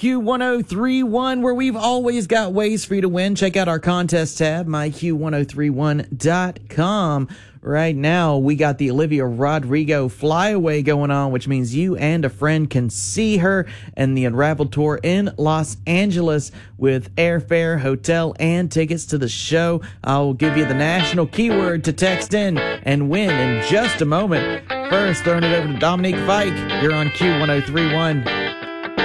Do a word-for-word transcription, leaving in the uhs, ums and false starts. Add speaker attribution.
Speaker 1: Q ten thirty-one, where we've always got ways for you to win. Check out our contest tab, my q ten thirty-one dot com. Right now, we got the Olivia Rodrigo flyaway going on, which means you and a friend can see her and the Unraveled Tour in Los Angeles with airfare, hotel, and tickets to the show. I'll give you the national keyword to text in and win in just a moment. First, throwing it over to Dominique Fike. You're on Q ten thirty-one.